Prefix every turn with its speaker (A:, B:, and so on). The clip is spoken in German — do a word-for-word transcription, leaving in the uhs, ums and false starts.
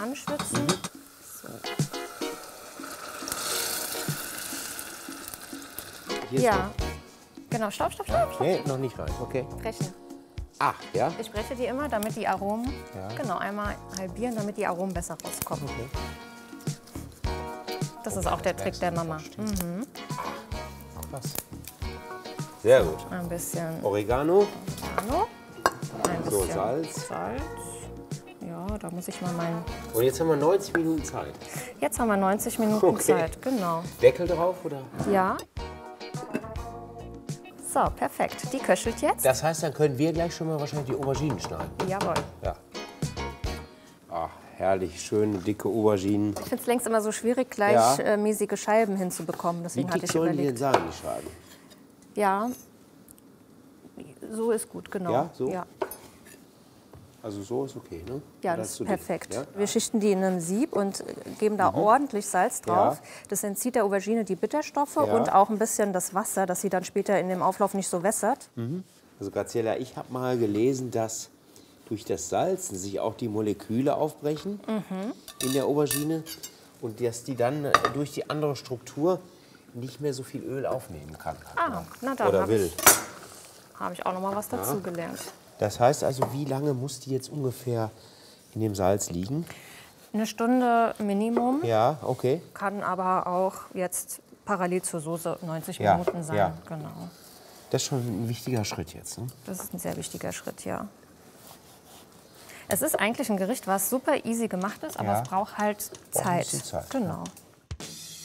A: anschwitzen.
B: Mhm.
A: So.
B: Hier ist
A: Ja,
B: noch.
A: genau. Stopp, stopp, stopp. stopp.
B: Nee, noch nicht rein. Okay.
A: Brechen.
B: Ach, ja?
A: Ich breche die immer, damit die Aromen,
B: Ja.
A: genau, einmal halbieren, damit die Aromen besser rauskommen.
B: Okay.
A: Das
B: Okay,
A: ist auch
B: das
A: der Trick
B: merkst
A: der
B: du
A: Mama.
B: nicht,
A: Mhm.
B: Krass. Sehr gut.
A: Ein bisschen
B: Oregano.
A: Oregano, ein
B: So,
A: bisschen
B: Salz.
A: Salz. Ja, da muss ich mal meinen...
B: Und jetzt haben wir neunzig Minuten Zeit.
A: Jetzt haben wir neunzig Minuten
B: Okay.
A: Zeit, genau.
B: Deckel drauf, oder?
A: Ja. So, perfekt. Die köchelt jetzt.
B: Das heißt, dann können wir gleich schon mal wahrscheinlich die Auberginen schneiden.
A: Jawohl.
B: Ja. Ach, herrlich, schöne, dicke Auberginen.
A: Ich finde es längst immer so schwierig, gleich
B: Ja.
A: äh, mäßige Scheiben hinzubekommen.
B: Wie
A: Deswegen hatte
B: dick
A: ich
B: sollen die denn
A: überlegt.
B: sein, die Scheiben?
A: Ja, so ist gut, genau.
B: Ja, so?
A: Ja,
B: Also so ist okay, ne?
A: ja
B: Oder
A: das ist
B: zu dick?
A: perfekt.
B: Ja?
A: Wir schichten die in einem Sieb und äh, geben da ordentlich Salz drauf.
B: Ja.
A: Das entzieht der Aubergine die Bitterstoffe
B: Ja.
A: und auch ein bisschen das Wasser, dass sie dann später in dem Auflauf nicht so wässert.
B: Also Graziella, ich habe mal gelesen, dass durch das Salzen sich auch die Moleküle aufbrechen in der Aubergine und dass die dann äh, durch die andere Struktur nicht mehr so viel Öl aufnehmen kann.
A: Ah, na dann
B: Oder
A: habe
B: will.
A: ich, hab ich auch noch mal was dazugelernt.
B: Das heißt also, wie lange muss die jetzt ungefähr in dem Salz liegen?
A: Eine Stunde Minimum,
B: Ja, okay.
A: kann aber auch jetzt parallel zur Soße neunzig
B: Ja,
A: Minuten sein.
B: ja.
A: Genau.
B: Das ist schon ein wichtiger Schritt jetzt. Ne?
A: Das ist ein sehr wichtiger Schritt, ja. Es ist eigentlich ein Gericht, was super easy gemacht ist, aber
B: Ja.
A: es braucht halt
B: Braucht ein
A: Zeit.
B: bisschen Zeit,
A: Genau.